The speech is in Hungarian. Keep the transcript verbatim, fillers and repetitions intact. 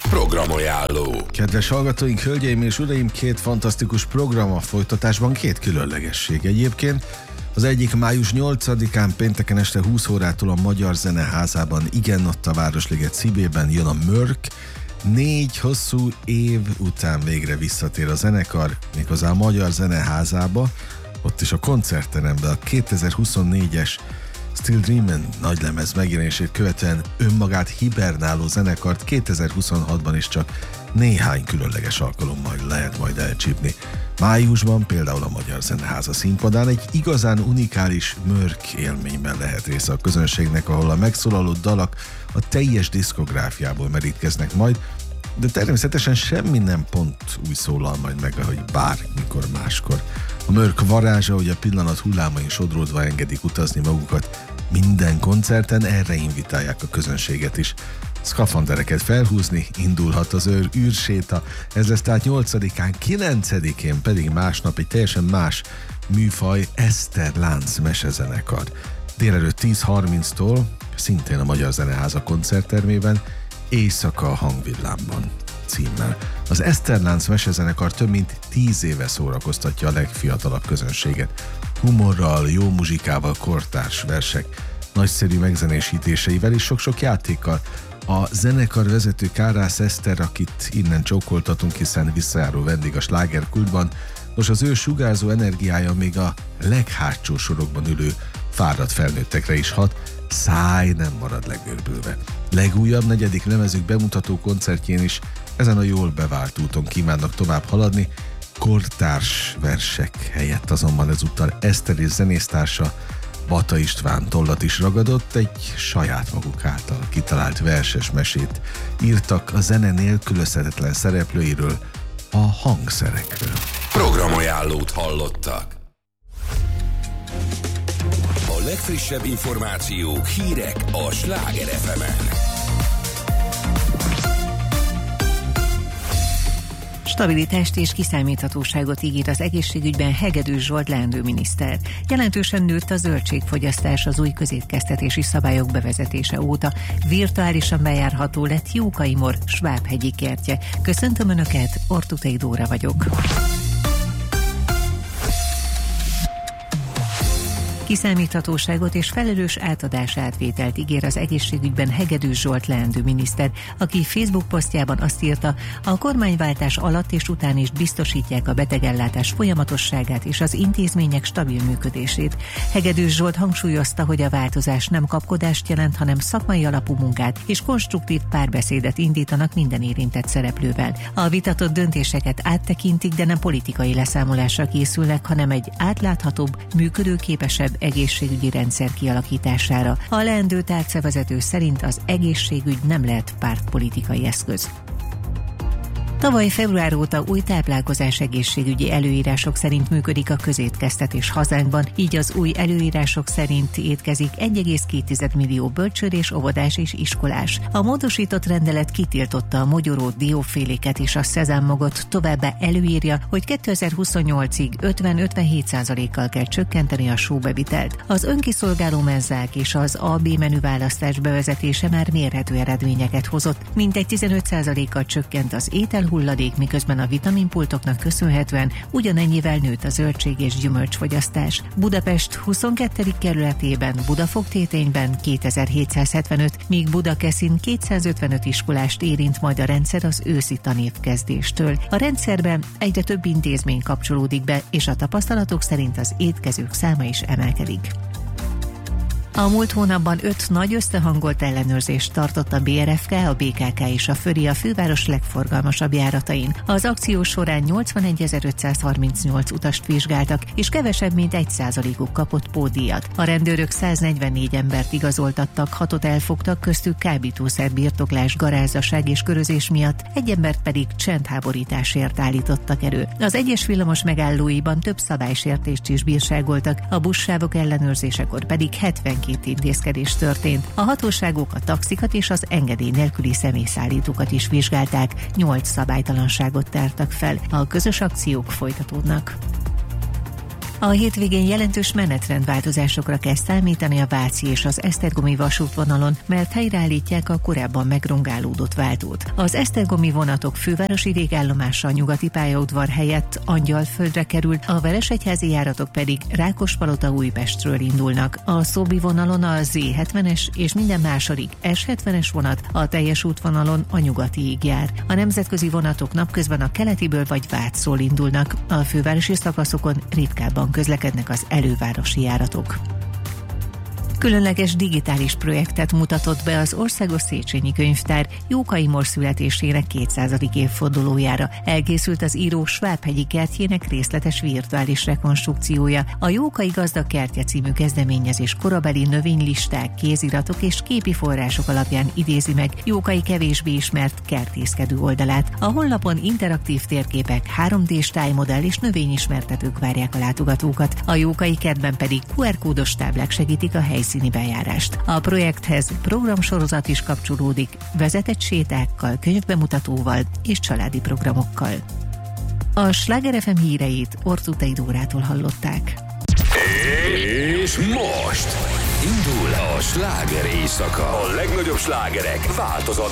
Programajánló. Kedves hallgatóink, hölgyeim és uraim, két fantasztikus program a folytatásban, két különlegesség egyébként. Az egyik május nyolcadikán pénteken este húsz órától a Magyar Zeneházában, igen, ott a Városliget szívében jön a Mörk. Négy hosszú év után végre visszatér a zenekar, méghozzá a Magyar Zeneházába, ott is a koncertteremben. A kétezer-huszonnégyes Still Dreamin' nagylemez megjelenését követően önmagát hibernáló zenekart kétezer-huszonhatban is csak néhány különleges alkalommal lehet majd elcsípni. Májusban például a Magyar Zeneháza színpadán egy igazán unikális Mörk élményben lehet része a közönségnek, ahol a megszólaló dalak a teljes diszkográfiából merítkeznek majd, de természetesen semmi nem pont úgy szólal majd meg, ahogy bármikor máskor. A Mörk varázsa, hogy a pillanat hullámain sodródva engedik utazni magukat minden koncerten, erre invitálják a közönséget is. Szkafandereket felhúzni, indulhat az őr űrséta, ez lesz tehát nyolcadikán, kilencedikén pedig másnap egy teljesen más műfaj, Eszter Lánc mesezenekar. Délelőtt tíz harminctól, szintén a Magyar Zeneháza koncerttermében, Éjszaka a hangvillámban címmel. Az Eszter Lánc mesezenekar több mint tíz éve szórakoztatja a legfiatalabb közönséget. Humorral, jó muzsikával, kortárs versek, nagyszerű megzenésítéseivel és sok-sok játékkal. A zenekar vezető Kárász Eszter, akit innen csókoltatunk, hiszen visszajáró vendég a slágerkultban, most az ő sugárzó energiája még a leghátsó sorokban ülő fáradt felnőttekre is hat, száj nem marad legőrbülve. Legújabb negyedik lemezük bemutató koncertjén is ezen a jól bevált úton kívánnak tovább haladni, kortárs versek helyett azonban ezúttal Eszter és zenésztársa Bata István tollat is ragadott, egy saját maguk által kitalált verses mesét írtak a zene nélkülözhetetlen szereplőiről, a hangszerekről. Programajánlót hallottak. A legfrissebb információk, hírek a Sláger ef emen. Stabilitást és kiszámíthatóságot ígér az egészségügyben Hegedűs Zsolt leendő miniszter. Jelentősen nőtt a zöldségfogyasztás az új közétkeztetési szabályok bevezetése óta. Virtuálisan bejárható lett Jókai-Mor Svábhegyi kertje. Köszöntöm Önöket, Ortutei Dóra vagyok. Kiszámíthatóságot és felelős átadás-átvételt ígér az egészségügyben Hegedűs Zsolt leendő miniszter, aki Facebook posztjában azt írta, a kormányváltás alatt és után is biztosítják a betegellátás folyamatosságát és az intézmények stabil működését. Hegedűs Zsolt hangsúlyozta, hogy a változás nem kapkodást jelent, hanem szakmai alapú munkát és konstruktív párbeszédet indítanak minden érintett szereplővel. A vitatott döntéseket áttekintik, de nem politikai leszámolásra készülnek, hanem egy átláthatóbb, működőképesebb egészségügyi rendszer kialakítására. A leendő tárcavezető szerint az egészségügy nem lehet pártpolitikai eszköz. Tavaly február óta új táplálkozás egészségügyi előírások szerint működik a közétkeztetés hazánkban, így az új előírások szerint étkezik egy egész két millió bölcsőr és óvodás és iskolás. A módosított rendelet kitiltotta a mogyorót, dióféléket és a szezámmagot, továbbá előírja, hogy kétezer-huszonnyolcig ötven-ötvenhét százalékkal kell csökkenteni a sóbevitelt. Az önkiszolgáló menzák és az á bé menüválasztás bevezetése már mérhető eredményeket hozott, mintegy tizenöt százalékkal csökkent az étel hulladék, miközben a vitaminpultoknak köszönhetően ugyanennyivel nőtt a zöldség és gyümölcsfogyasztás. Budapest huszonkettedik kerületében, Budafok-Tétényben kétezer-hétszázhetvenöt, míg Budakeszin kétszázötvenöt iskolást érint majd a rendszer az őszi tanévkezdéstől. A rendszerben egyre több intézmény kapcsolódik be, és a tapasztalatok szerint az étkezők száma is emelkedik. A múlt hónapban öt nagy összehangolt ellenőrzést tartott a bé er ef ká, a bé ká ká és a Föri a főváros legforgalmasabb járatain. Az akció során nyolcvanegy-ötszázharmincnyolc utast vizsgáltak, és kevesebb mint egy százalékuk kapott pótdíjat. A rendőrök száznegyvennégy embert igazoltattak, hatot elfogtak, köztük kábítószer birtoklás, garázdaság és körözés miatt, egy embert pedig csendháborításért állítottak elő. Az egyes villamos megállóiban több szabálysértést is bírságoltak, a buszsávok ellenőrzésekor pedig hetvenkét intézkedés történt. A hatóságok a taxikat és az engedély nélküli személyszállítókat is vizsgálták, nyolc szabálytalanságot tártak fel. A közös akciók folytatódnak. A hétvégén jelentős menetrendváltozásokra kell számítani a Váci és az Esztergomi vasútvonalon, mert helyreállítják a korábban megrongálódott váltót. Az esztergomi vonatok fővárosi végállomása a nyugati pályaudvar helyett Angyalföldre kerül, a veresegyházi járatok pedig Rákospalota-Újpestről indulnak. A Szóbi vonalon a zé hetvenes és minden második es hetvenes vonat, a teljes útvonalon a nyugatiig jár. A nemzetközi vonatok napközben a keletiből vagy Vácról indulnak. A fővárosi szakaszokon ritkábban közlekednek az elővárosi járatok. Különleges digitális projektet mutatott be az Országos Széchenyi Könyvtár Jókai Mór születésének kétszázadik évfordulójára. Elkészült az író Svábhegyi kertjének részletes virtuális rekonstrukciója. A Jókai Gazdag Kertje című kezdeményezés korabeli növénylisták, kéziratok és képi források alapján idézi meg Jókai kevésbé ismert kertészkedő oldalát. A honlapon interaktív térképek, három dés tájmodell és növényismertetők várják a látogatókat. A Jókai kertben pedig kú er kódos táblák segítik a helyszíni bejárást. A projekthez programsorozat is kapcsolódik, vezetett sétákkal, könyvbemutatóval és családi programokkal. A Sláger ef em híreit Ortutai Dórától hallották. És most indul a sláger éjszaka. A legnagyobb slágerek változatlan